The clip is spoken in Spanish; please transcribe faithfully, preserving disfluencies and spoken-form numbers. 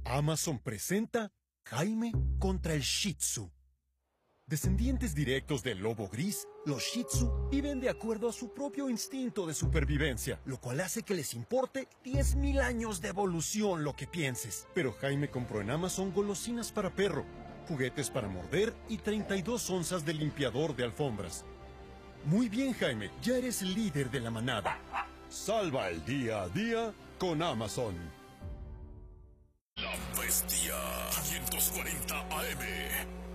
Amazon presenta Jaime contra el Shih Tzu. Descendientes directos del lobo gris, los Shih Tzu viven de acuerdo a su propio instinto de supervivencia, lo cual hace que les importe diez mil años de evolución lo que pienses. Pero Jaime compró en Amazon golosinas para perro, juguetes para morder y treinta y dos onzas de limpiador de alfombras. Muy bien, Jaime, ya eres el líder de la manada. Salva el día a día con Amazon. La Bestia quinientos cuarenta A M.